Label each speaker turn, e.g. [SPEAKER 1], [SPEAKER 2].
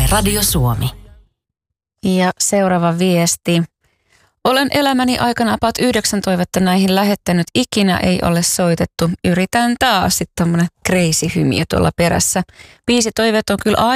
[SPEAKER 1] Radio Suomi.
[SPEAKER 2] Ja seuraava viesti. Olen elämäni aikana about 9 toivetta näihin lähettänyt. Ikinä ei ole soitettu. Yritän taas. Sitten tommonen crazy hymiö tuolla perässä. 5 toiveet on kyllä